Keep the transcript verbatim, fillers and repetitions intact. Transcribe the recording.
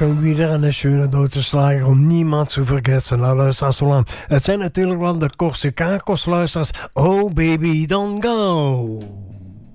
schon wieder eine schöne deutsche Schlager om niemand te vergessen. Nou, luisteraars, zo lang. Het zijn natuurlijk wel de Corsicacos luisteraars. Oh baby, don't go.